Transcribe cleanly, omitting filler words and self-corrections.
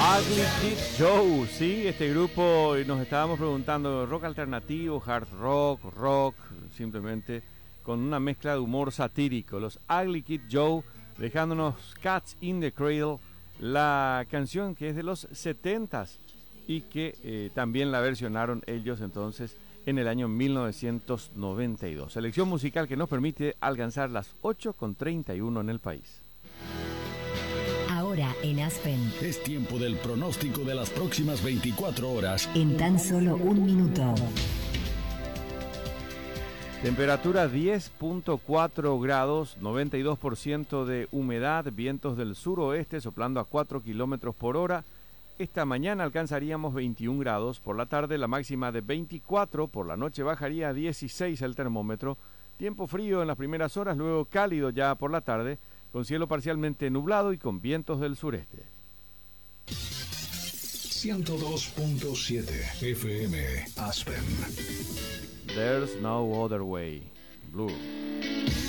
Ugly Kid Joe, sí, este grupo nos estábamos preguntando, rock alternativo, hard rock, rock, simplemente con una mezcla de humor satírico. Los Ugly Kid Joe, dejándonos Cats in the Cradle, la canción que es de los 70s y que también la versionaron ellos entonces en el año 1992. Selección musical que nos permite alcanzar las 8:31 en el país. Ahora en Aspen. Es tiempo del pronóstico de las próximas 24 horas. En tan solo un minuto. Temperatura 10.4 grados, 92% de humedad, vientos del suroeste soplando a 4 kilómetros por hora. Esta mañana alcanzaríamos 21 grados, por la tarde la máxima de 24, por la noche bajaría a 16 el termómetro. Tiempo frío en las primeras horas, luego cálido ya por la tarde, con cielo parcialmente nublado y con vientos del sureste. 102.7 FM Aspen. There's no other way. Blue.